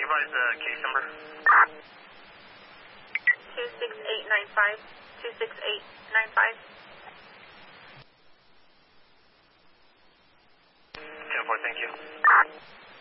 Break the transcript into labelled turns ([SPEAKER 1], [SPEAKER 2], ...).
[SPEAKER 1] advise the case number?
[SPEAKER 2] 26895. 26895.
[SPEAKER 1] 10-4, thank you.